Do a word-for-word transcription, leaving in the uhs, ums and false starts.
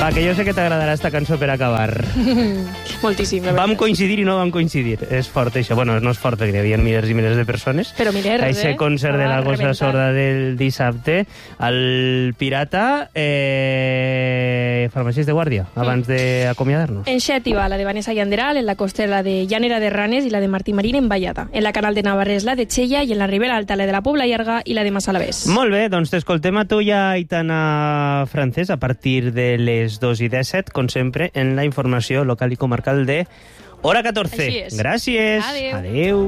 Va, que jo sé que t'agradarà esta cançó per acabar. Moltíssim. Vam coincidir i no vam coincidir. És fort, això. Bueno, no és fort, perquè hi havia milers i milers de persones. Però milers, eh? Eixe concert de la gossa sorda del dissabte. El Pirata, eh, farmacís de guàrdia, abans d'acomiadar-nos. En Xètiva, la de Vanessa Yanderal, en la costera de Llanera de Ranes i la de Martí Marín en Vallada. En la Canal de Navarrés, la de Xella, i en la Ribera Alta, la de la Pobla Llarga i la de Massalavés. Molt bé, doncs t'escoltem a tu i a Aitana Francés a partir de les dos i disset, com sempre, en la informació local i comarcal de Hora catorze. Així és. Gràcies. Adéu. Adéu.